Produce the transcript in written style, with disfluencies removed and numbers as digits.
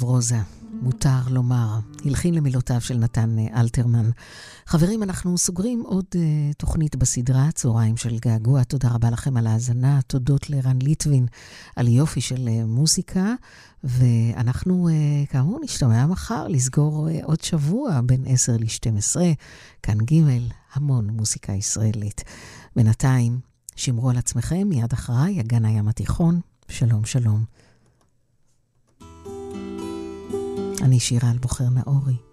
רוזה, מותר לומר, הלחין למילותיו של נתן אלתרמן. חברים, אנחנו סוגרים עוד תוכנית בסדרה, צהריים של געגוע. תודה רבה לכם על ההאזנה, תודות לרן ליטווין על יופי של מוזיקה, ואנחנו כאמור נשתמע מחר לסגור עוד שבוע בין 10 ל-12, כאן ג' המון מוזיקה ישראלית. בינתיים, שמרו על עצמכם, מיד אחריי, אגן הים התיכון, שלום שלום. אני שירה על בוחר נאורי.